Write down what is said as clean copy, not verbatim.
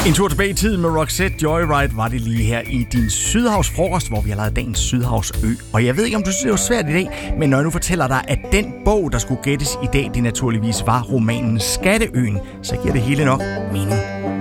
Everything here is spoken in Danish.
En tur tilbage i tiden med Roxette Joyride var det lige her i din Sydhavsfrokost, hvor vi har lavet dagens Sydhavsø. Og jeg ved ikke, om du synes, det var svært i dag, men når jeg nu fortæller dig, at den bog, der skulle gættes i dag, det naturligvis var romanen Skatteøen, så giver det hele nok mening.